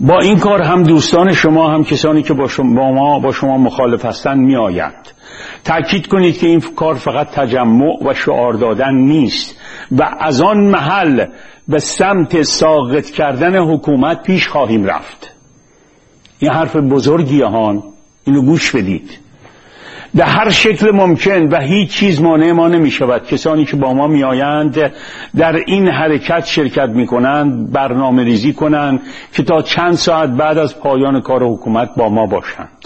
با این کار هم دوستان شما هم کسانی که با شما مخالف هستند می آیند. تأکید کنید که این کار فقط تجمع و شعار دادن نیست و از آن محل به سمت ساقط کردن حکومت پیش خواهیم رفت. این حرف بزرگیه هان، اینو گوش بدید. در هر شکل ممکن و هیچ چیز مانع ما نمی شود کسانی که با ما می آیند در این حرکت شرکت می کنند برنامه ریزی کنند که تا چند ساعت بعد از پایان کار حکومت با ما باشند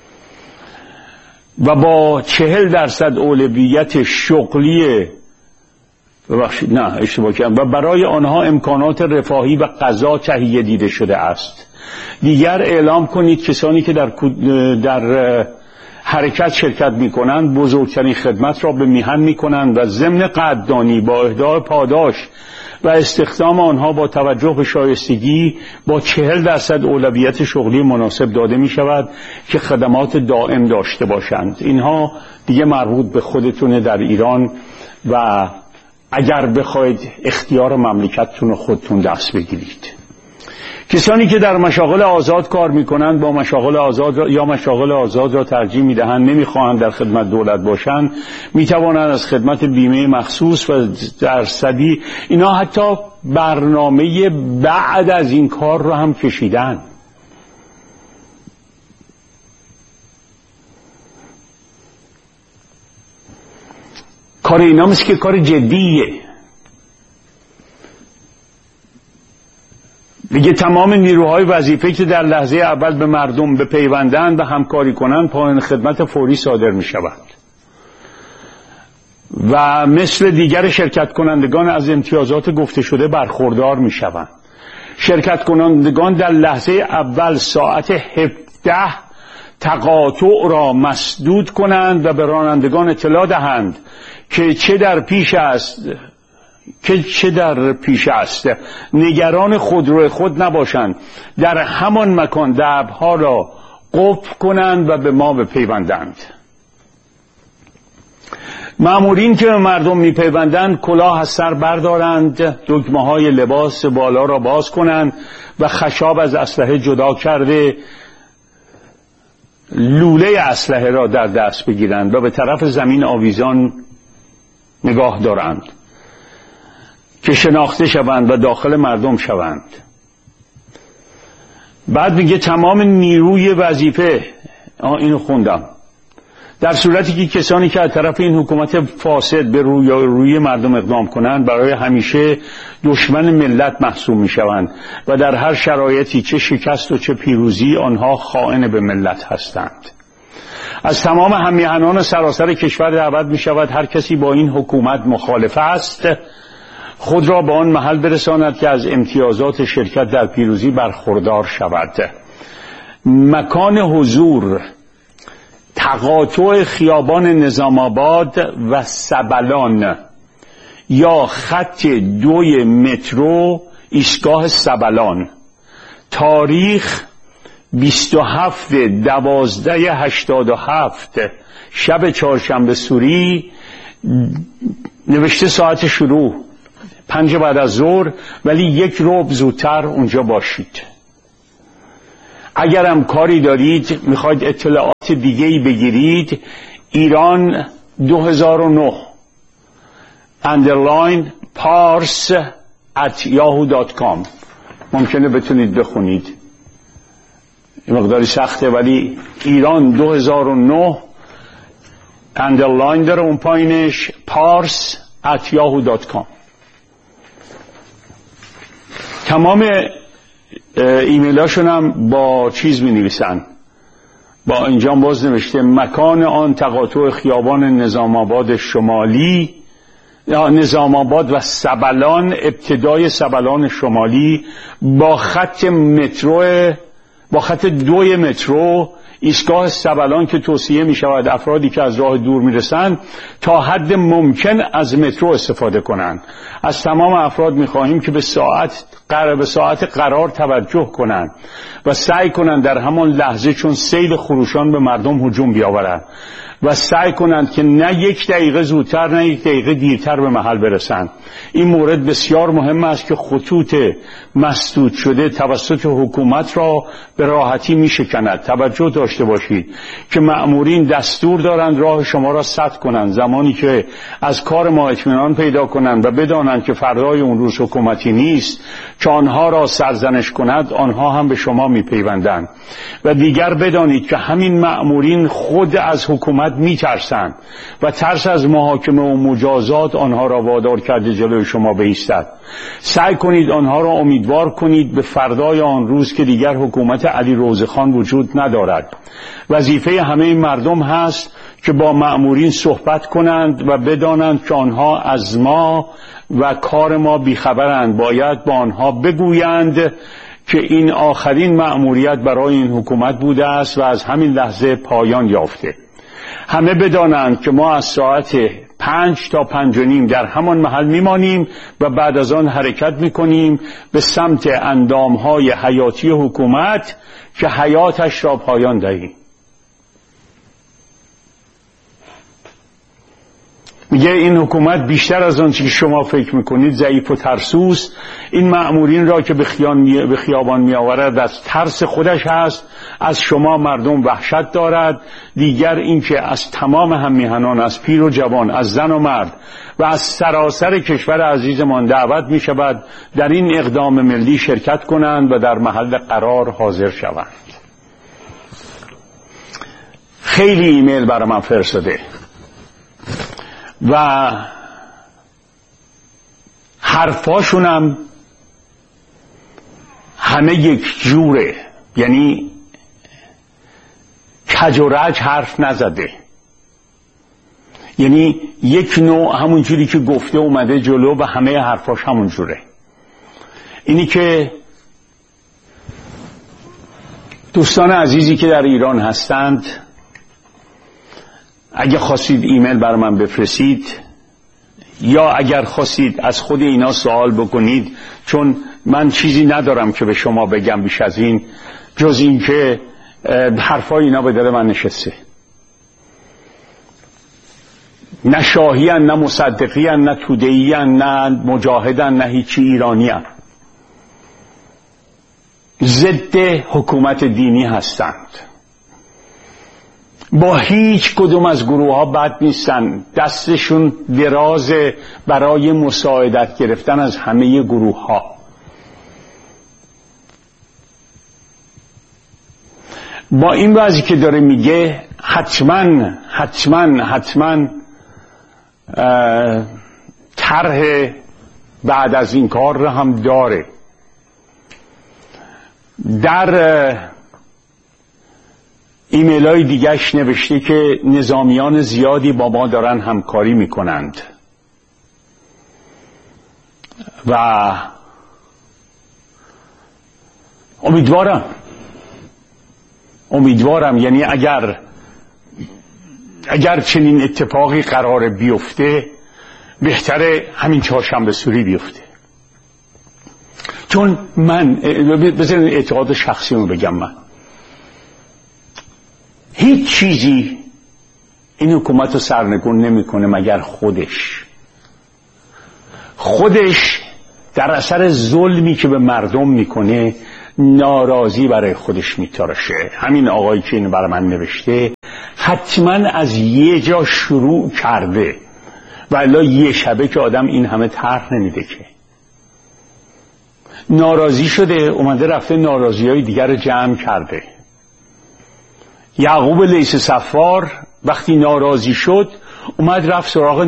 و با 40% اولویت شغلی و برای آنها امکانات رفاهی و غذا تهیه دیده شده است. دیگر اعلام کنید کسانی که در حرکت شرکت می کنند بزرگترین خدمت را به میهن می کنند و ضمن قدردانی با اهدای پاداش و استخدام آنها با توجه به شایستگی با 40% اولویت شغلی مناسب داده می شود که خدمات دائم داشته باشند. اینها دیگه مربوط به خودتونه در ایران و اگر بخواید اختیار مملکتتون رو خودتون دست بگیرید. کسانی که در مشاغل آزاد کار میکنند با مشاغل آزاد را ترجیح میدهند، نمیخواهند در خدمت دولت باشند، میتوانند از خدمت بیمه مخصوص و درصدی اینا حتی برنامه بعد از این کار را هم کشیدن. کار اینا مثل که کار جدیه. دیگه تمام نیروهای وظیفه‌ای که در لحظه اول به مردم بپیوندند و همکاری کنند پایان خدمت فوری صادر می شود و مثل دیگر شرکت کنندگان از امتیازات گفته شده برخوردار می شوند. شرکت کنندگان در لحظه اول ساعت 17 تقاطع را مسدود کنند و به رانندگان اطلاع دهند که چه در پیش است نگران خودرو خود نباشند، در همان مکان درها را قفل کنند و به ما بپیوندند. مامورین که به مردم میپیوندند کلاه از سر بردارند، دکمه های لباس بالا را باز کنند و خشاب از اسلحه جدا کرده لوله اسلحه را در دست بگیرند و به طرف زمین آویزان نگاه دارند که شناخته شوند و داخل مردم شوند. بعد میگه تمام نیروی وظیفه، اینو خوندم، در صورتی که کسانی که از طرف این حکومت فاسد به روی مردم اقدام کنند برای همیشه دشمن ملت محسوب میشوند و در هر شرایطی چه شکست و چه پیروزی آنها خائن به ملت هستند. از تمام همیهنان سراسر کشور دعوت می شود هر کسی با این حکومت مخالف است خود را به آن محل برساند که از امتیازات شرکت در پیروزی برخوردار شود. مکان حضور: تقاطع خیابان نظام آباد و سبلان یا خط 2 مترو ایستگاه سبلان. تاریخ 27/12/87 شب چهارشنبه سوری. نوشته ساعت شروع 5 بعد از ظهر، ولی 1 ربع زودتر اونجا باشید. اگرم کاری دارید میخواید اطلاعات دیگه‌ای بگیرید، ایران 2009 _pars@yahoo.com ممکنه بتونید بخونید. این مقداری سخته ولی ایران 2009 اندرلاین داره اون پایینش pars@yahoo.com. تمام ایمیل هاشون هم با چیز می نویسن، با اینجا باز نوشته مکان آن تقاطع خیابان نظام آباد شمالی یا نظام آباد و سبلان، ابتدای سبلان شمالی با خط 2 مترو ایستگاه سبلان که توصیه می شود افرادی که از راه دور می رسند تا حد ممکن از مترو استفاده کنند. از تمام افراد می خواهیم که به ساعت قرار توجه کنند و سعی کنند در همان لحظه چون سیل خروشان به مردم هجوم بیاورند و سعی کنند که نه 1 دقیقه زودتر نه 1 دقیقه دیرتر به محل برسند. این مورد بسیار مهم است که خطوط مسدود شده توسط حکومت را به راحتی می شکند. توجه داشته باشید که مأمورین دستور دارند راه شما را سد کنند. زمانی که از کار ما اطمینان پیدا کنند و بدانند که فردای اون روز حکومتی نیست که آنها را سرزنش کند، آنها هم به شما می پیوندند. و دیگر بدانید که همین مأمورین خود از حکومت می ترسند و ترس از محاکمه و مجازات آنها را وادار کرده جلوی شما بایستد. سعی کنید آنها را امیدوار کنید به فردای آن روز که دیگر حکومت علی روزخان وجود ندارد. وظیفه همه مردم هست که با مأمورین صحبت کنند و بدانند که آنها از ما و کار ما بیخبرند. باید با آنها بگویند که این آخرین مأموریت برای این حکومت بوده است و از همین لحظه پایان یافته. همه بدانند که ما از ساعت 5 تا 5:30 در همان محل میمانیم و بعد از آن حرکت میکنیم به سمت اندامهای حیاتی حکومت که حیاتش را پایان دهیم. میگه این حکومت بیشتر از آنچه که شما فکر میکنید ضعیف و ترسوست. این مأمورین را که به خیابان میآورد از ترس خودش هست، از شما مردم وحشت دارد. دیگر اینکه از تمام هم میهنان، از پیر و جوان، از زن و مرد و از سراسر کشور عزیزمان دعوت می شود در این اقدام ملی شرکت کنند و در محل قرار حاضر شوند. خیلی ایمیل برای من فرستاده و حرفاشونم همه یک جوره، یعنی کج و رج حرف نزده، یعنی یک نوع همون جوری که گفته اومده جلو و همه حرفاش همون جوره. اینی که دوستان عزیزی که در ایران هستند، اگه خواستید ایمیل بر من بفرستید یا اگر خواستید از خود اینا سوال بکنید، چون من چیزی ندارم که به شما بگم بیش از این، جز این که حرفای اینا به دل من نشسته. نه شاهیان، نه مصدقیان، نه تودهیان، نه مجاهدن، نه هیچی ایرانیان. ضد حکومت دینی هستند. با هیچ کدوم از گروه ها بد نیستن، دستشون دراز برای مساعدت گرفتن از همه گروه ها. با این وضعی که داره میگه حتما طرح بعد از این کار رو هم داره. در ایمیل های دیگهش نوشته که نظامیان زیادی با ما دارن همکاری میکنند و امیدوارم یعنی اگر چنین اتفاقی قرار بیفته، بهتره همین چهارشنبه سوری بیفته. چون من بذارید اعتقاد شخصی رو بگم، من هیچ چیزی این حکومت رو سرنگون نمیکنه مگر خودش در اثر ظلمی که به مردم میکنه ناراضی برای خودش میتراشه. همین آقایی که اینو برای من نوشته حتما از یه جا شروع کرده، ولی یه شبه که آدم این همه طرح نمیده که. ناراضی شده، اومده رفته ناراضی های دیگر رو جمع کرده. یعقوب لیث صفار وقتی ناراضی شد اومد رفت سراغ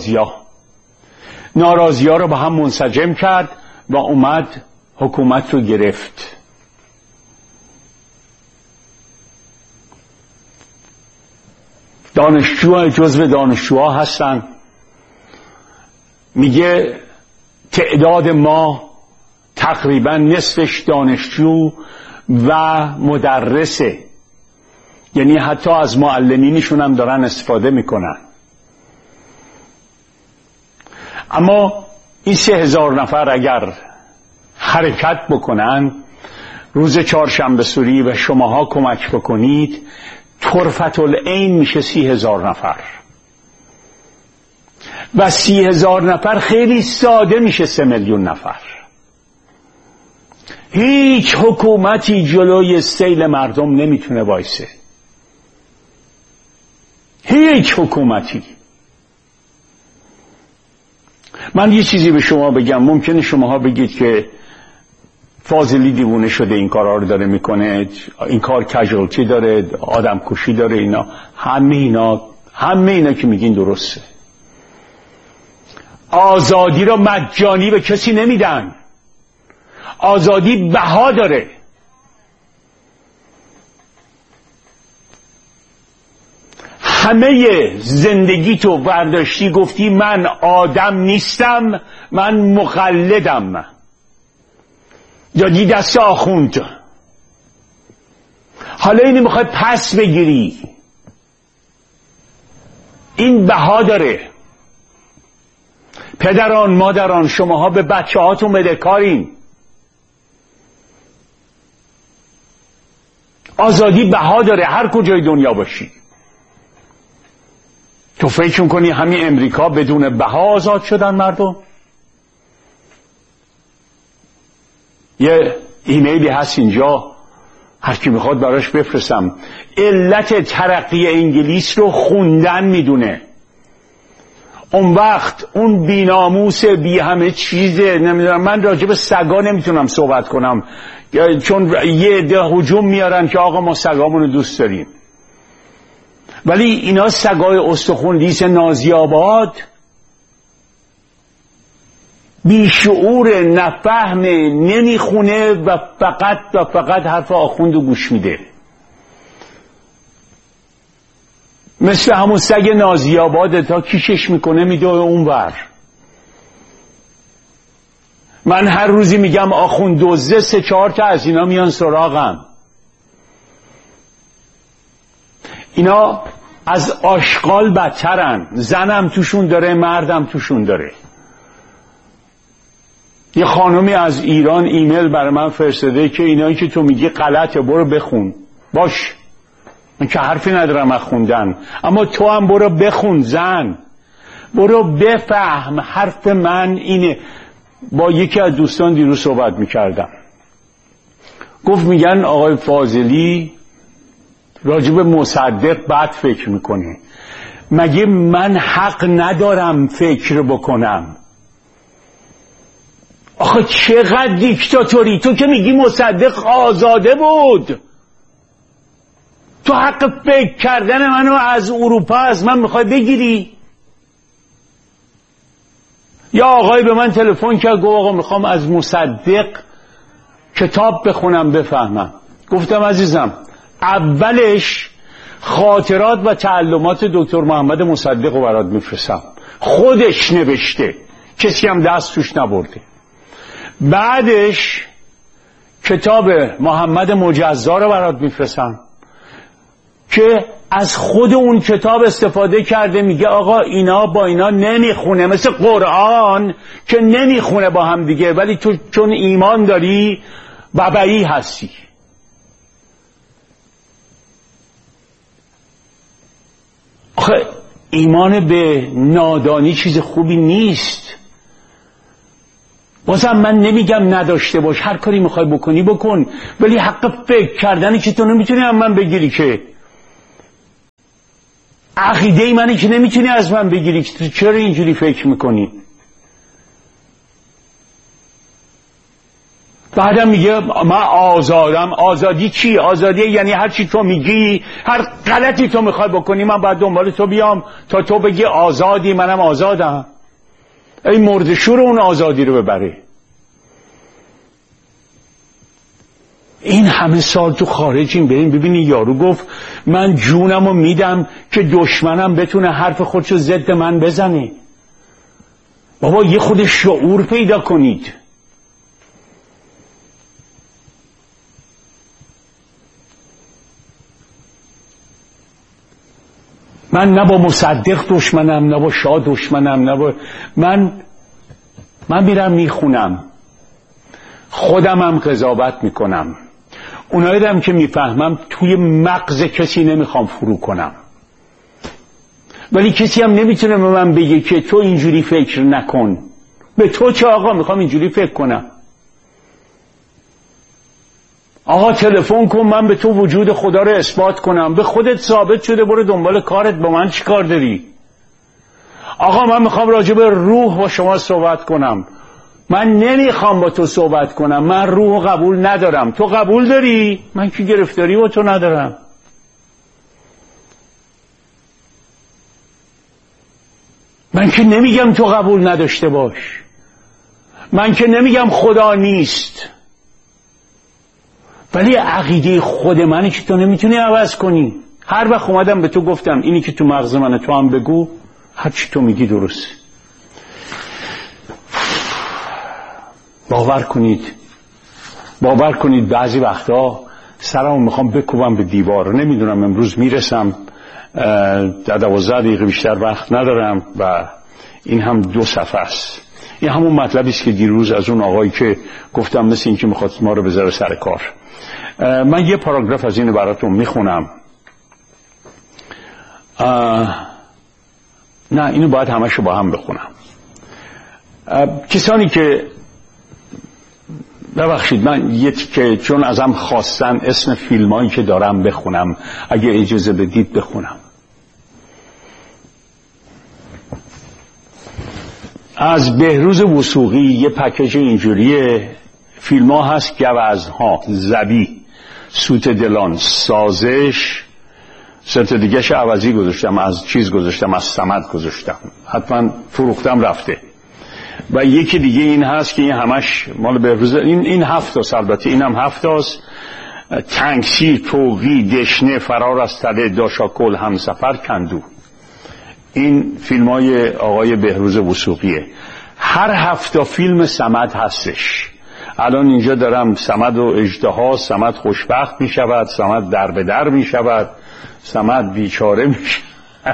ناراضی ها رو با هم منسجم کرد و اومد حکومت رو گرفت. جزو دانشجوها هستن. میگه تعداد ما تقریبا نصفش دانشجو و مدرسه یعنی حتی از معلمینشون هم دارن استفاده میکنن. اما این 3000 نفر اگر حرکت بکنن روز چهارشنبه سوری و شماها کمک بکنید، طرفة العین میشه 30,000 نفر و 30,000 نفر خیلی ساده میشه 3 میلیون نفر. هیچ حکومتی جلوی سیل مردم نمیتونه وایسه، هیچ حکومتی. من یه چیزی به شما بگم، ممکنه شماها بگید که فاضلی دیوونه شده این کارا رو داره میکنه، این کار کژوالتی داره، آدم کشی داره، اینا همه اینا که میگین درسته. آزادی رو مجانی به کسی نمیدن، آزادی بها داره. همه زندگی تو برداشتی گفتی من آدم نیستم، من مقلدم، دادی دست آخوند. حالا اینو میخوای پس بگیری، این بها داره. پدران مادران شماها به بچه هاتون بدهکارین. آزادی بها داره هر کجای دنیا باشی. تو فکر میکنی همین امریکا بدون بها آزاد شدن مردم؟ یه ایمیلی هست اینجا، هر کی میخواد براش بفرستم. علت ترقی انگلیس رو خوندن میدونه. اون وقت اون بیناموس بی همه چیزه، نمیدونم، من راجع به سگا نمیتونم صحبت کنم چون یه عده هجوم میارن که آقا ما سگامونو دوست داریم، ولی اینا سگای استخون لیس نازی آباد بیشعور، نفهمه، نمیخونه و فقط حرف آخوندو گوش میده. مثل همون سگ نازی آباد، تا کیشش میکنه میده اونور. من هر روزی میگم آخوند دزده، 3-4 تا از اینا میان سراغم. اینا از آشغال بدترن، زنم توشون داره، مردم توشون داره. یه خانمی از ایران ایمیل برای من فرستاده که اینایی که تو میگی غلطه، برو بخون. باش، من که حرفی ندارم از خوندن، اما تو هم برو بخون زن، برو بفهم. حرف من اینه. با یکی از دوستان دیروز صحبت میکردم، گفت میگن آقای فاضلی راجب مصدق بد فکر میکنه. مگه من حق ندارم فکر بکنم؟ آخه چقدر دیکتاتوری! تو که میگی مصدق آزاده بود، تو حق فکر کردن منو از اروپا از من میخوای بگیری؟ یا آقای به من تلفن کرد گفت آقا میخوام از مصدق کتاب بخونم بفهمم. گفتم عزیزم اولش خاطرات و تعلمات دکتر محمد مصدق رو برات میفرستم، خودش نوشته، کسی هم دست توش نبرده. بعدش کتاب محمد مجزا رو برات میفرستم که از خود اون کتاب استفاده کرده، میگه آقا اینا با اینا نمیخونه، مثل قرآن که نمیخونه با هم دیگه، ولی تو چون ایمان داری ببعی هستی. آخه ایمان به نادانی چیز خوبی نیست. بازم من نمیگم نداشته باش، هر کاری میخوای بکنی بکن، ولی حق فکر کردنی که تو نمیتونی از من بگیری، که عقیده منی که نمیتونی از من بگیری که تو چرا اینجوری فکر میکنی. بعدم میگه من آزادم. آزادی چی؟ آزادی یعنی هر چی تو میگی، هر غلطی تو میخوای بکنی من باید دنبال تو بیام تا تو بگی آزادی، منم آزادم. ای مردشور اون آزادی رو ببره. این همه سال تو خارجیم، بریم ببینی یارو گفت من جونمو میدم که دشمنم بتونه حرف خودشو ضد من بزنه. بابا یه خود شعور پیدا کنید. من نه با مصدق دشمنم، نه با شاه دشمنم، نه با من میرم میخونم، خودم هم قضاوت میکنم. اونایی هم که میفهمم توی مغز کسی نمیخوام فرو کنم، ولی کسی هم نمیتونه به من بگه که تو اینجوری فکر نکن. به تو چه آقا، میخوام اینجوری فکر کنم. آقا تلفن کن من به تو وجود خدا رو اثبات کنم. به خودت ثابت شده، برو دنبال کارت، با من چی کار داری؟ آقا من میخوام راجع به روح با شما صحبت کنم. من نمیخوام با تو صحبت کنم، من روح قبول ندارم. تو قبول داری؟ من که گرفتاری با تو ندارم. من که نمیگم تو قبول نداشته باش، من که نمیگم خدا نیست، ولی عقیده خود منی که تو نمیتونی عوض کنی. هر وقت اومدم به تو گفتم اینی که تو مغز منه تو هم بگو، هر چی تو میگی درست. باور کنید بعضی وقتا سرمو میخوام بکوبم به دیوار. نمیدونم امروز میرسم، در 12 دقیقه بیشتر وقت ندارم و این هم 2 صفحه است. این همون مطلبی است که دیروز از اون آقایی که گفتم مثل این که میخواد ما رو بذاره سر کار. من یه پاراگراف از اینو براتون میخونم. نه اینو باید همشو با هم بخونم. کسانی که ببخشید من که چون ازم خواستن اسم فیلمایی که دارم بخونم، اگه اجازه بدید بخونم. از بهروز وثوقی یه پکیج اینجوریه فیلم ها هست: گوزها، زبی، سوت دلان، سازش، سرت دیگهش عوضی گذاشتم، از چیز گذاشتم، از صمد گذاشتم، حتما فروختم رفته. و یکی دیگه این هست که این همش مال بهروز، این 7 تاست، البته اینم 7 تاست: تنگسیر، توقی، دشنه، فرار از تله، داشاکل، همسفر، کندو. این فیلم های آقای بهروز وثوقیه. هر 7 فیلم صمد هستش. الان اینجا دارم صمد و اژدها، صمد خوشبخت می شود، صمد در به در می شود، صمد بیچاره می شود.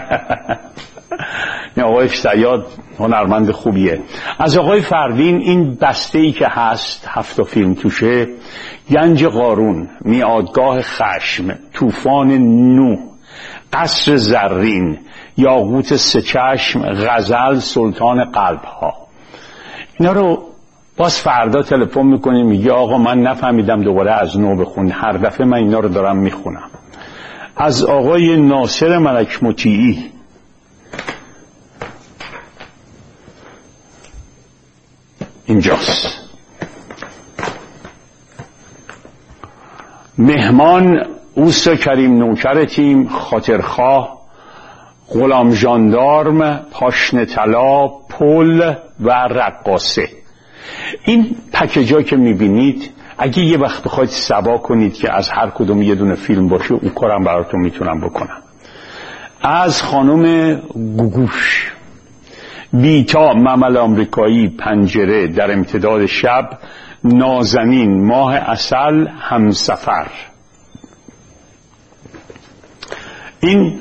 این آقای صیاد هنرمند خوبیه. از آقای فروین این بسته‌ای که هست 7 فیلم توشه: گنج قارون، میادگاه خشم، طوفان نوح، قصر زرین، یاقوت 3 چشم، غزل، سلطان قلب‌ها. اینا رو باز فردا تلفن میکنی میگه آقا من نفهمیدم، دوباره از نو بخون. هر دفعه من اینا رو دارم میخونم. از آقای ناصر ملک مطیعی اینجاست: مهمان، اوست کریم نوکر تیم، خاطرخواه، غلام ژاندارم، پاشنه طلا، پل و رقاصه. این پکیجا که میبینید اگه یه وقت بخواید سوا کنید که از هر کدوم یه دونه فیلم باشه، اون کارم براتون میتونم بکنم. از خانم گوگوش: بیتا، ممل آمریکایی، پنجره، در امتداد شب، نازنین، ماه عسل، همسفر. این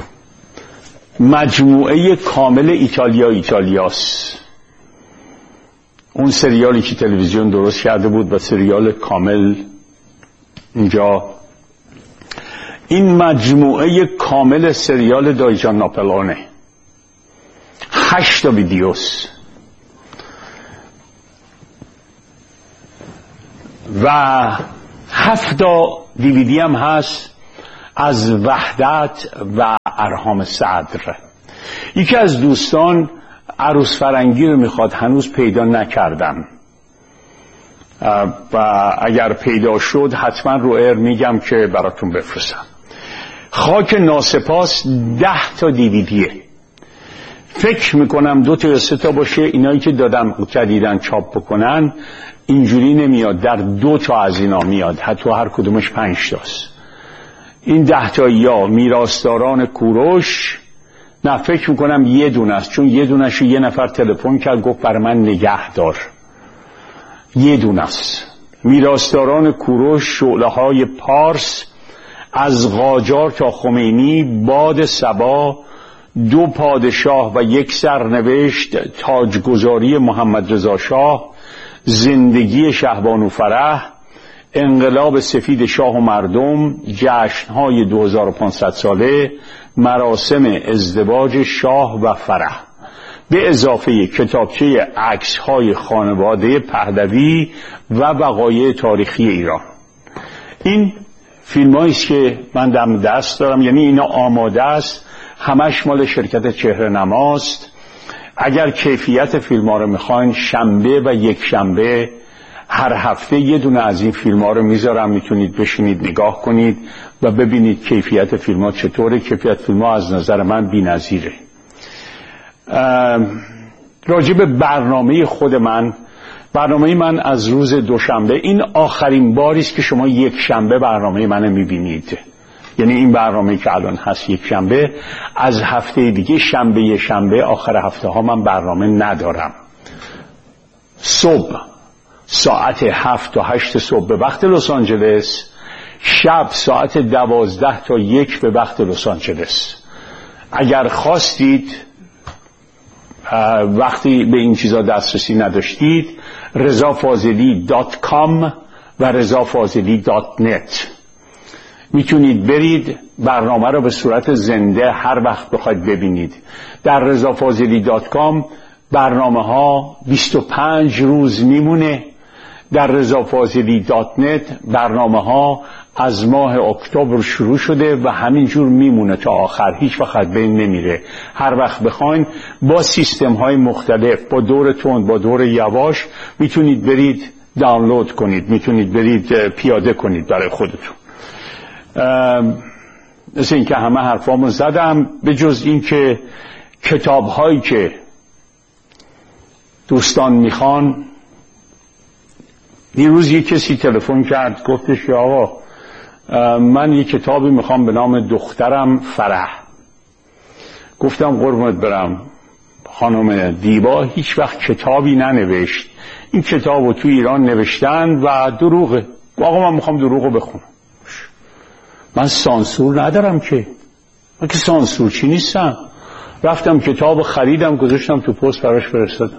مجموعه کامل ایتالیاست. اون سریالی که تلویزیون درست کرده بود و سریال کامل اینجا. این مجموعه کامل سریال دایجان ناپلئونه، 8 ویدیوست و 7 دیویدی هم هست از وحدت و ارهام صدر. یکی از دوستان عروس فرنگی رو میخواد، هنوز پیدا نکردم و اگر پیدا شد حتما رو ایر میگم که براتون بفرستم. خاک ناسپاس 10 دیویدیه. فکر میکنم 2 تا یا 3 تا باشه. اینایی که دادم جدیدن چاپ بکنن اینجوری نمیاد، در 2 تا از اینا میاد، حتی هر کدومش 5 تاست. این 10 تا یا میراثداران کوروش، نه فکر میکنم یه دونه است، چون یه دونه‌ش یه نفر تلفن کرد گفت برای من نگه دار. یه دونه است. میراثداران کوروش، شعله‌های پارس، از قاجار تا خمینی، باد صبا، دو پادشاه و یک سرنوشت، تاجگذاری محمد رضا شاه، زندگی شهبانو فرح، انقلاب سفید شاه و مردم، جشن‌های 2500 ساله، مراسم ازدواج شاه و فرح، به اضافه کتابچه عکس‌های خانواده پهلوی و وقایع تاریخی ایران. این فیلمایی است که من دم دست دارم، یعنی اینا آماده است، همش مال شرکت چهره نماست. اگر کیفیت فیلم ها رو میخواین، شنبه و یک شنبه هر هفته یه دونه از این فیلم ها رو میذارم، میتونید بشینید نگاه کنید و ببینید کیفیت فیلم ها چطوره. کیفیت فیلم ها از نظر من بی‌نظیره. راجع به برنامه خود من، برنامه من از روز دوشنبه، این آخرین باری است که شما یک شنبه برنامه منو میبینید. یعنی این برنامه که الان هست یک شنبه، از هفته دیگه شنبه آخر هفته ها من برنامه ندارم. صبح ساعت 7 تا 8 صبح به وقت لس آنجلس، شب ساعت 12 تا 1 به وقت لس آنجلس. اگر خواستید وقتی به این چیزا دسترسی نداشتید، rezafazeli.com و rezafazeli.net میتونید برید برنامه رو به صورت زنده هر وقت بخواید ببینید. در rezafazeli.com برنامه ها 25 روز میمونه. در rezafazeli.net برنامه ها از ماه اکتبر شروع شده و همینجور میمونه تا آخر، هیچ وقت بین نمیره. هر وقت بخواین با سیستم های مختلف، با دور تند، با دور یواش، میتونید برید دانلود کنید، میتونید برید پیاده کنید برای خودتون. مثل این که همه حرفامو زدم، به جز این که کتاب هایی که دوستان میخوان. دیروز یک کسی تلفن کرد، گفتش که آقا من یک کتابی میخوام به نام دخترم فرح. گفتم قربونت برم، خانم دیبا هیچ وقت کتابی ننوشت. این کتابو تو ایران نوشتن و دروغه. آقا من میخوام دروغو بخونم. من سانسور ندارم که، من که سانسور چی نیستم. رفتم کتاب خریدم، گذاشتم تو پست براش فرستادم.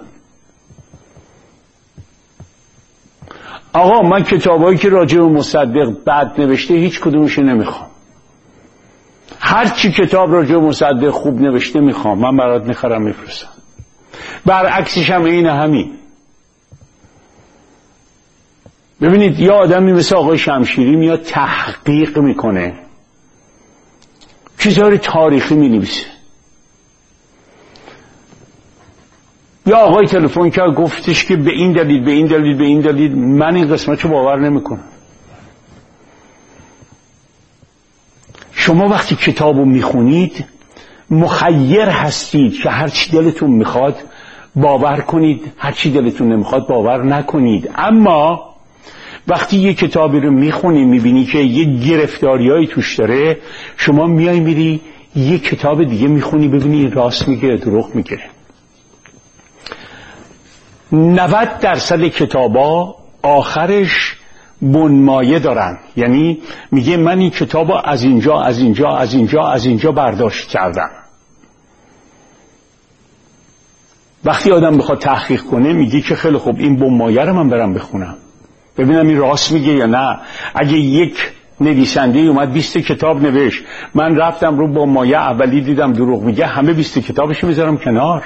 آقا من کتابایی که راجع به مصدق بد نوشته هیچ کدومش نمیخوام. هر چی کتاب راجع به مصدق خوب نوشته میخوام، من برات میخرم میفرستم. برعکسش هم اینه همین. ببینید یه آدمی مثل آقای شمشیری میاد تحقیق میکنه، چیزهای تاریخی مینویسه. یا آقای تلفن کرد گفتش که به این دلیل به این دلیل به این دلیل، من این قسمتشو باور نمیکنم. شما وقتی کتابو میخونید مخیر هستید که هر چی دلتون میخواد باور کنید، هر چی دلتون نمیخواد باور نکنید. اما وقتی یه کتابی رو میخونی میبینی که یه گرفتاریایی توش داره، شما میای میری یه کتاب دیگه میخونی ببینی این راست میگه دروغ میگه. 90% کتابا آخرش بنمایه دارن، یعنی میگه من این کتابا از اینجا از اینجا از اینجا از اینجا برداشت کردم. وقتی آدم بخواد تحقیق کنه میگه که خیلی خوب این بنمایه رو من برم بخونم ببینم این راست میگه یا نه. اگه یک نویسنده اومد 20 کتاب نوشت، من رفتم رو بنمایه اولی دیدم دروغ میگه، همه 20 کتابش میذارم کنار.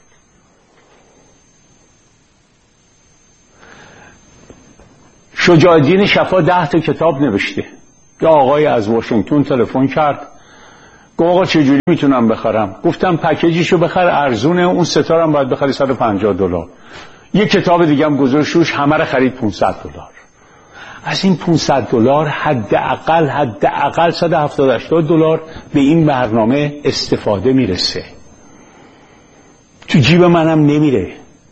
شجاع الدین شفا 10 تا کتاب نوشته. یه آقای از واشنگتن تلفن کرد، گفت آقا چجوری میتونم بخرم؟ گفتم پکیجشو بخر، ارزونه، اون ستارم باید بخری $150. یه کتاب دیگه هم گذاشت روش، همه رو خرید $500. از این $500 حداقل $170-80 به این برنامه استفاده میرسه، تو جیب منم نمیره.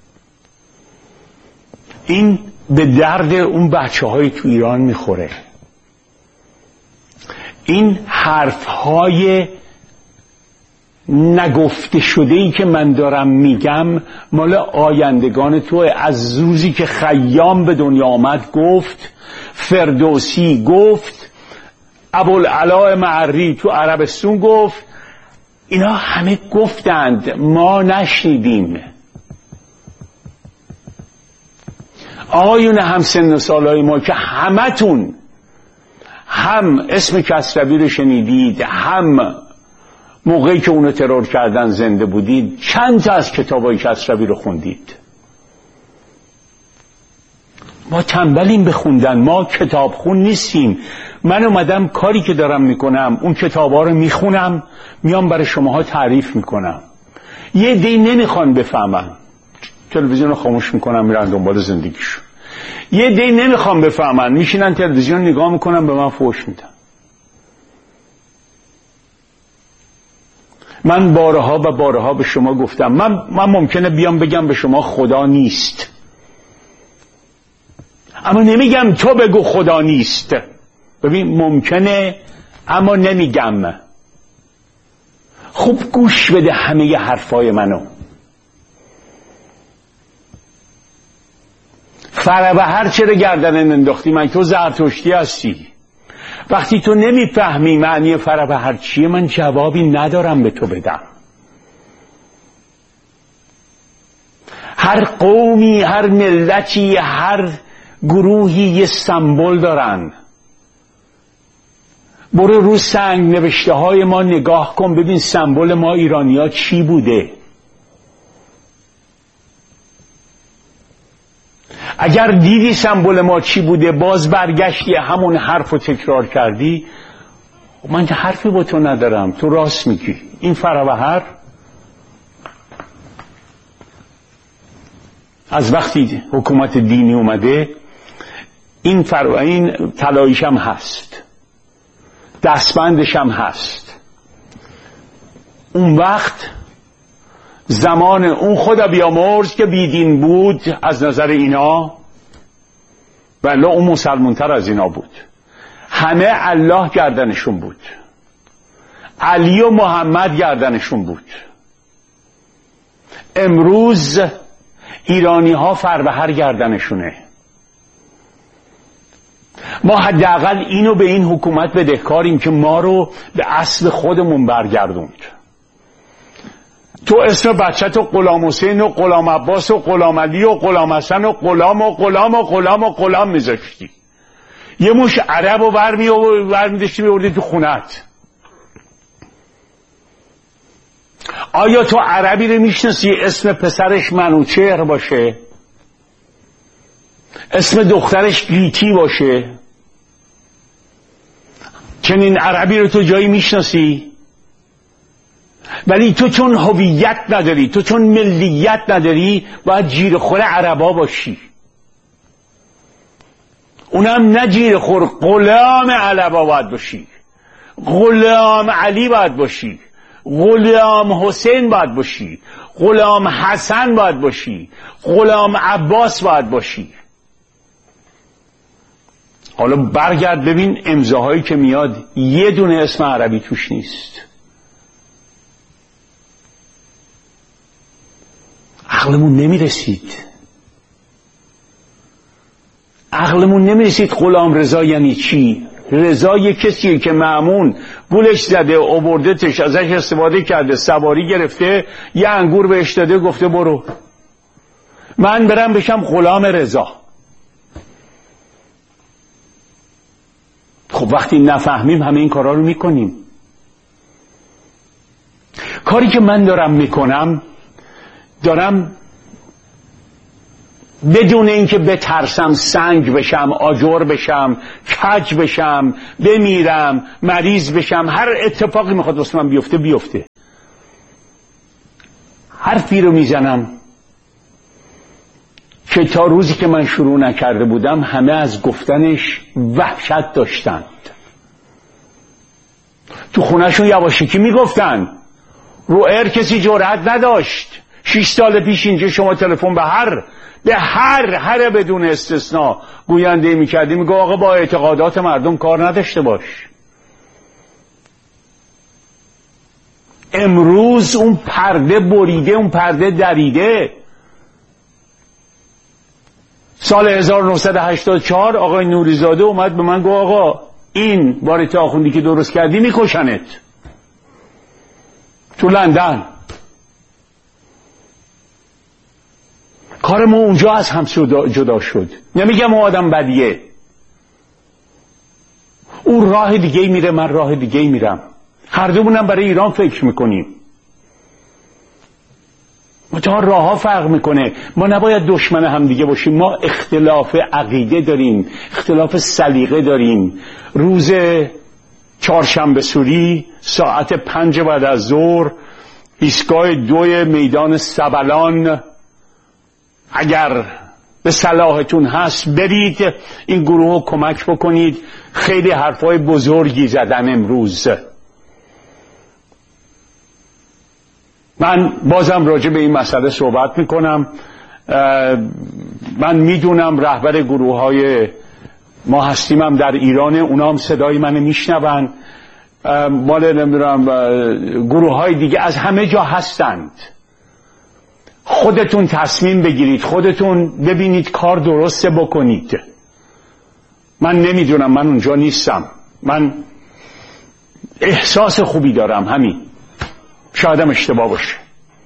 این به درد اون بچه‌های تو ایران میخوره. این حرف‌های نگفته شده‌ای که من دارم میگم مال آیندگان توه. از روزی که خیام به دنیا آمد گفت، فردوسی گفت، ابوالعلا معری تو عربستان گفت، اینا همه گفتند، ما نشنیدیم. آقایون هم سن و سالای ما که همتون هم اسم کسروی رو شنیدید، هم موقعی که اونو ترور کردن زنده بودید، چند تا از کتابای کسروی رو خوندید؟ ما تنبلیم بخوندن، ما کتاب خون نیستیم. من اومدم کاری که دارم میکنم اون کتابا رو میخونم، میام برای شماها تعریف میکنم. یه عده‌ای نمیخوان بفهمن، تلویزیون رو خاموش میکنن میرن دنبال زندگیشون. یه عده‌ای نمیخوان بفهمن، میشینن تلویزیون نگاه میکنن، به من فحش میدن. من بارها و بارها به شما گفتم من ممکنه بیام بگم به شما خدا نیست، اما نمیگم تو بگو خدا نیست. ببین ممکنه اما نمیگم. خوب گوش بده همه حرفای منو. فرابهر چرا گردن انداختی؟ من تو زرتشتی هستی. وقتی تو نمیفهمی معنی فرابهر چیه، من جوابی ندارم به تو بدم. هر قومی، هر ملتی، هر گروهی یه سمبل دارن. برو رو سنگ نوشته های ما نگاه کن، ببین سمبل ما ایرانی‌ها چی بوده. اگر دیدی سمبل ما چی بوده، باز برگشتی همون حرف رو تکرار کردی، من حرفی با تو ندارم، تو راست میگی. این فرابهر از وقتی حکومت دینی اومده این طلاییش هم هست، دستبندش هم هست. اون وقت زمان اون خدا بیامرز که بیدین بود از نظر اینا، ولی اون مسلمونتر از اینا بود. همه الله گردنشون بود، علی و محمد گردنشون بود. امروز ایرانی ها فربهر گردنشونه. ما حداقل اینو به این حکومت بدهکاریم که ما رو به اصل خودمون برگردوند. تو اسم بچه‌تو غلام حسین و غلام عباس و غلام علی و غلام حسن و غلام و غلام و غلام و غلام میذاشتی. یه مش عرب و برمیداشتی میوردی تو خونت. آیا تو عربی رو میشناسی اسم پسرش منوچهر باشه، اسم دخترش گیتی باشه؟ چنین عربی رو تو جایی میشناسی؟ ولی تو چون هویت نداری، تو چون ملیت نداری، باید جیره‌خور عربا باشی. اونم نه جیره‌خور، غلام عربا باید باشی، غلام علی باید باشی، غلام حسین باید باشی، غلام حسن باید باشی، غلام عباس باید باشی. حالا برگرد ببین امضاهایی که میاد یه دونه اسم عربی توش نیست. عقلمون نمیرسید غلام رضا یعنی چی. رضا یه کسیه که مأمون گولش زده، آوردتش، ازش استفاده کرده، سواری گرفته، یه انگور بهش داده، گفته برو من برم بشم غلام رضا. خب وقتی نفهمیم همه این کارا رو میکنیم. کاری که من دارم میکنم، دارم بدون اینکه بترسم سنگ بشم، آجر بشم، کج بشم، بمیرم، مریض بشم، هر اتفاقی میخواد واسه من بیفته. حرفی رو میزنم که تا روزی که من شروع نکرده بودم همه از گفتنش وحشت داشتند. تو خونهشون یواشکی میگفتن، رو ایر کسی جرأت نداشت. 6 سال پیش اینجا شما تلفن به هر بدون استثناء گوینده میکردی، میگه آقا با اعتقادات مردم کار نداشته باش. امروز اون پرده بریده، اون پرده دریده. سال 1984 آقای نوریزاده اومد به من گفت آقا این واریت آخوندی که درست کردی میکشنت. تو لندن. کار ما اونجا از هم جدا شد. نمیگم اون آدم بدیه، اون راه دیگه میره، من راه دیگه میرم، هر دومونم برای ایران فکر میکنیم. متأ راه ها فرق میکنه. ما نباید دشمن هم دیگه باشیم. ما اختلاف عقیده داریم، اختلاف سلیقه داریم. روز چهارشنبه سوری ساعت 5 بعد از ظهر ایستگاه 2 میدان سبلان، اگر به صلاحتون هست برید این گروه رو کمک بکنید. خیلی حرفای بزرگی زدن امروز. من بازم راجع به این مسئله صحبت میکنم. من میدونم رهبر گروه های ما هستیم هم در ایران، اونا هم صدای من میشنون. مال نمیدونم گروه های دیگه از همه جا هستند. خودتون تصمیم بگیرید، خودتون ببینید کار درسته بکنید. من نمیدونم، من اونجا نیستم. من احساس خوبی دارم، همین. شایدم اشتباه باشه.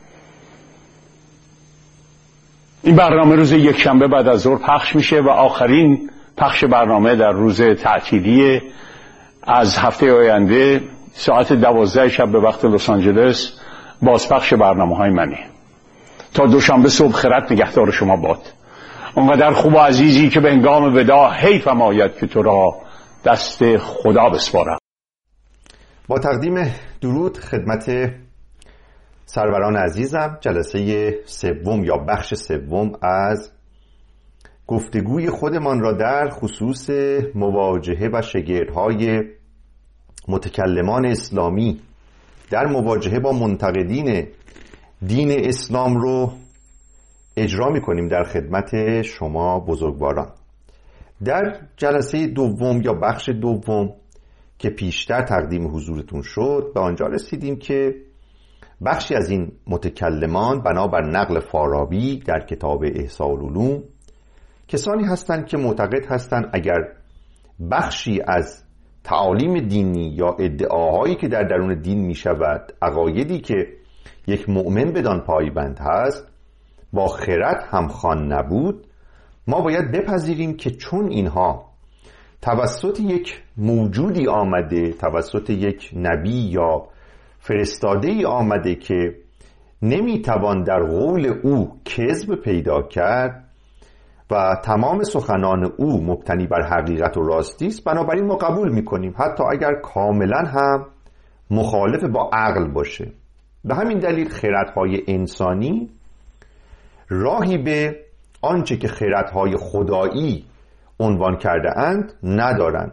این برنامه روز یکشنبه بعد از ظهر پخش میشه و آخرین پخش برنامه در روز تعطیلی از هفته آینده ساعت 12 شب به وقت لس آنجلس بازپخش برنامه‌های منه. تا دوشنبه صبح خیرت نگهدار شما باد. اونقدر خوب و عزیزی که به هنگام وداع حیفم آید که تو را دست خدا بسپارم. با تقدیم درود خدمت سروران عزیزم، جلسه سوم یا بخش سوم از گفتگوی خودمان را در خصوص مواجهه و شگردهای متکلمان اسلامی در مواجهه با منتقدین دین اسلام رو اجرا می‌کنیم در خدمت شما بزرگواران. در جلسه دوم یا بخش دوم که پیشتر تقدیم حضورتون شد، به آنجا رسیدیم که بخشی از این متکلمان بنابر نقل فارابی در کتاب احصاء العلوم کسانی هستند که معتقد هستند اگر بخشی از تعالیم دینی یا ادعاهایی که در درون دین می شود، عقایدی که یک مؤمن بدان پایبند هست، با خرد همخوان نبود، ما باید بپذیریم که چون اینها توسط یک موجودی آمده، توسط یک نبی یا فرستاده‌ای آمده که نمیتوان در قول او کذب پیدا کرد و تمام سخنان او مبتنی بر حقیقت و راستی است، بنابراین ما قبول میکنیم حتی اگر کاملا هم مخالف با عقل باشه. به همین دلیل خردهای انسانی راهی به آنچه که خردهای خدایی عنوان کرده اند ندارند.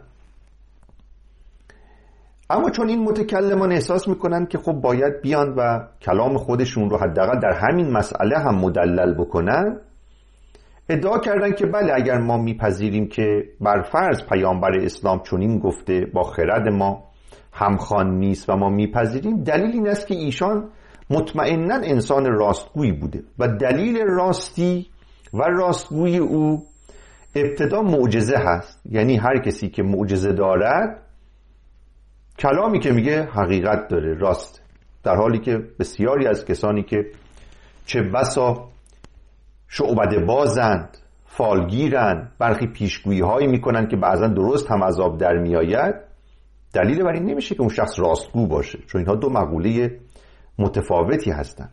اما چون این متکلمان احساس میکنن که خب باید بیان و کلام خودشون رو حداقل در همین مسئله هم مدلل بکنن، ادعا کردن که بله اگر ما میپذیریم که بر فرض پیامبر اسلام چنین گفته، با خرد ما همخوان نیست و ما میپذیریم، دلیل این است که ایشان مطمئناً انسان راستگویی بوده و دلیل راستی و راستگویی او ابتدا معجزه هست. یعنی هر کسی که معجزه دارد کلامی که میگه حقیقت داره، راست، در حالی که بسیاری از کسانی که چه بسا شعبده بازند، فالگیرند، برخی پیشگویی هایی میکنن که بعضا درست هم از آب در میآید، دلیل بر این نمیشه که اون شخص راستگو باشه، چون اینها دو مقوله متفاوتی هستند.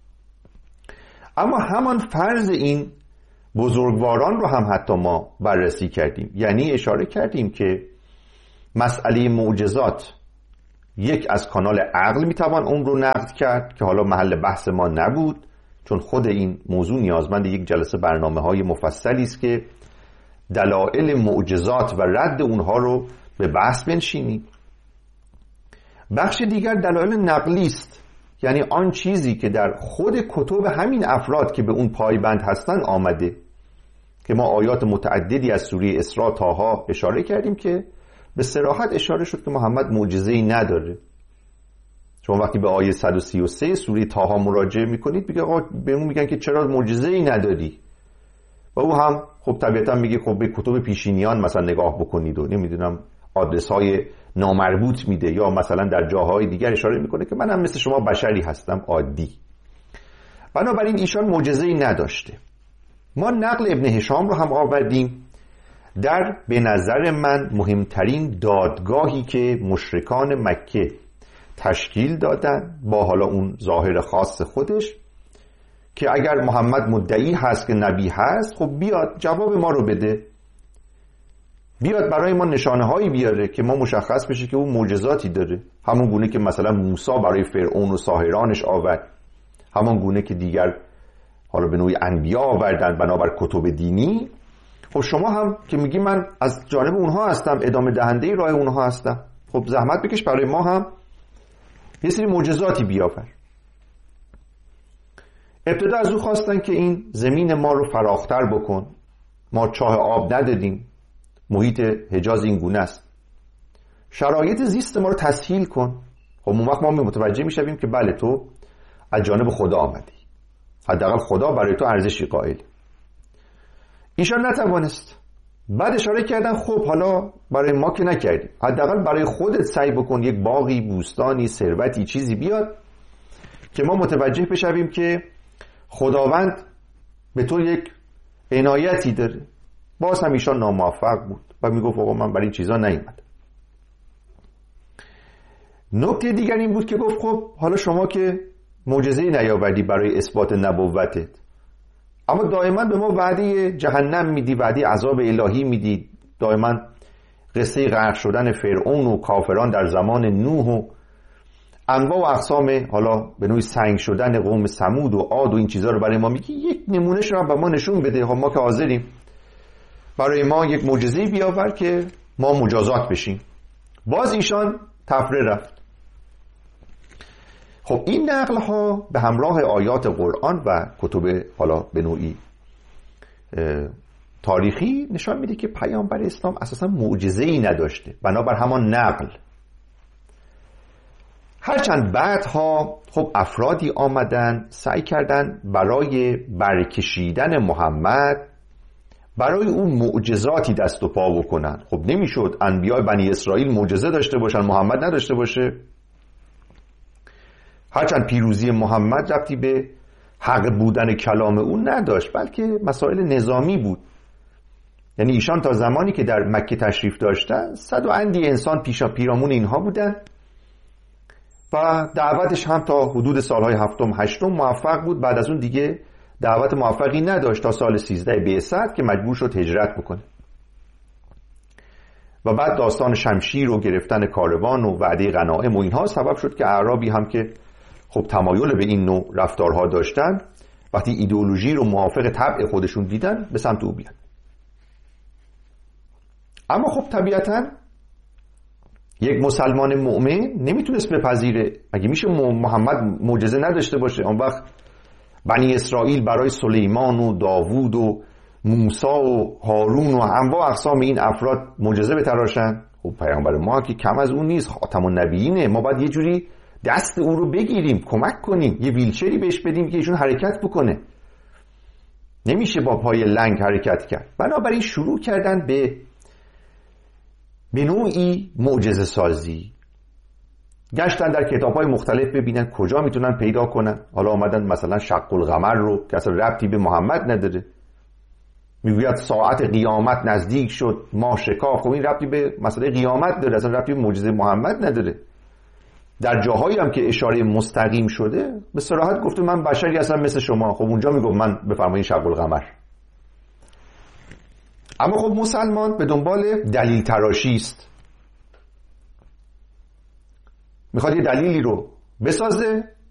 اما همان فرض این بزرگواران رو هم حتی ما بررسی کردیم. یعنی اشاره کردیم که مسئله معجزات یک از کانال عقل میتوان اون رو نقد کرد که حالا محل بحث ما نبود، چون خود این موضوع نیازمند یک جلسه برنامه‌های مفصلی است که دلایل معجزات و رد اونها رو به بحث بنشینیم. بخش دیگر دلایل نقلی است، یعنی آن چیزی که در خود کتب همین افراد که به اون پایبند هستن آمده، که ما آیات متعددی از سوره اسراء طه اشاره کردیم که به صراحت اشاره شد که محمد معجزه‌ای نداره. شما وقتی به آیه 133 سوره طه مراجعه میکنید بهمون میگن که چرا معجزه‌ای نداری، و او هم خب طبیعتا میگه خب به کتب پیشینیان مثلا نگاه بکنید و نمیدونم آدرس‌های نامربوط میده یا مثلا در جاهای دیگر اشاره میکنه که من هم مثل شما بشری هستم عادی. بنابراین ایشان معجزه‌ای نداشته. ما نقل ابن هشام رو هم آوردیم در به نظر من مهمترین دادگاهی که مشرکان مکه تشکیل دادن با حالا اون ظاهر خاص خودش که اگر محمد مدعی هست که نبی هست، خب بیاد جواب ما رو بده، بیاد برای ما نشانه هایی بیاره که ما مشخص بشه که اون معجزاتی داره، همون گونه که مثلا موسی برای فرعون و ساحرانش آورد، همون گونه که دیگر حالا به نوعی انبیا آوردن بنابر کتب دینی. خب شما هم که میگی من از جانب اونها هستم، ادامه دهنده راه اونها هستم، خب زحمت بکش برای ما هم یه سری معجزاتی بیاور. ابتدا از او خواستن که این زمین ما رو فراختر بکن، ما چاه آب ندادیم، محیط حجاز این گونه است، شرایط زیست ما رو تسهیل کن. خب اون وقت ما متوجه میشویم که بله تو از جانب خدا آمدی، حداقل خدا برای تو ارزشی قائل. ایشان نتوانست. بعد اشاره کردن خب حالا برای ما که نکردی، حداقل برای خودت سعی بکن، یک باغی، بوستانی، ثروتی، چیزی بیاد که ما متوجه بشویم که خداوند به تو یک عنایتی داره. باز هم ایشان ناموفق بود و میگفت آقا من برای این چیزا نیومدم. نکته دیگر این بود که گفت خب حالا شما که معجزه‌ای نیاوردی برای اثبات نبوتت، اما دائما به ما وعده جهنم میدی، وعده عذاب الهی میدی، دائما قصه غرق شدن فرعون و کافران در زمان نوح و انواع و اقسام حالا به نوعی سنگ شدن قوم ثمود و عاد و این چیزا رو برای ما میگی، یک نمونهش رو هم به ما نشون بده، ما که حاضریم، برای ما یک معجزه‌ای بیاور که ما مجازات بشیم. باز ایشان تفره رفت. خب این نقل ها به همراه آیات قرآن و کتب حالا به نوعی تاریخی نشان میده که پیامبر اسلام اساسا معجزه‌ای نداشته، بنابر همان نقل. هرچند بعدها خب افرادی آمدن سعی کردن برای برکشیدن محمد برای اون معجزاتی دست و پا بکنن. خب نمیشد انبیاء بنی اسرائیل معجزه داشته باشن محمد نداشته باشه. هرچند پیروزی محمد ربطی به حق بودن کلام اون نداشت، بلکه مسائل نظامی بود. یعنی ایشان تا زمانی که در مکه تشریف داشتن 100 و اندی انسان پیرامون اینها بودن و دعوتش هم تا حدود سالهای 7-8 موفق بود. بعد از اون دیگه دعوت موفقی نداشت تا سال 13 بعثت که مجبور شد هجرت بکنه. و بعد داستان شمشیر و گرفتن کاروان و وعده غنایم و اینها سبب شد که اعرابی هم که خب تمایل به این نوع رفتارها داشتن، وقتی ایدئولوژی رو موافق طبع خودشون دیدن به سمت او بیان. اما خب طبیعتاً یک مسلمان مؤمن نمیتونست بپذیره اگه میشه محمد معجزه نداشته باشه. اون وقت بنی اسرائیل برای سلیمان و داوود و موسی و هارون و انواع اقسام این افراد معجزه بتراشن. خب پیامبر ما که کم از اون نیست، خاتم النبیینه، ما باید یه جوری دست او رو بگیریم، کمک کنیم، یه ویلچری بهش بدیم که ایشون حرکت بکنه. نمیشه با پای لنگ حرکت کرد. بنابراین شروع کردن به نوعی معجزه سازی. گشتن در کتاب‌های مختلف ببینن کجا میتونن پیدا کنن. حالا آمدن مثلا شق القمر رو که اصلا ربطی به محمد نداره، میگوید ساعت قیامت نزدیک شد، ماه شکاف. خب این ربطی به مسئله قیامت داره، اصلا ربطی به معجزه محمد نداره. در جاهایی هم که اشاره مستقیم شده به صراحت گفته من بشری هستم مثل شما. خب اونجا میگفت من بفرمایید شق القمر. اما خب مسلمان به دنبال دلیل تراشی است، میخواد یه دلیلی رو بسازه